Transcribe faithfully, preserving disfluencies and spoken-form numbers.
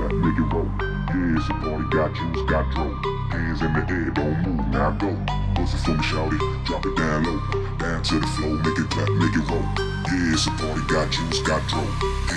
clap, make it roll. Yeah, it's a party, got juice, got dro. Hands in the air, don't move, now go. Bust it for me, shawty, drop it down low. Down to the floor, make it clap, make it roll. Yeah, it's a party, got juice, got dro.